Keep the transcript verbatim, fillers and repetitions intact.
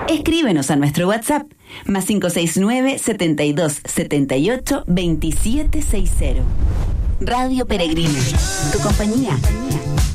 Escríbenos a nuestro WhatsApp más cinco seis nueve, setenta y dos, setenta y ocho, veintisiete sesenta. Radio Peregrina, tu compañía.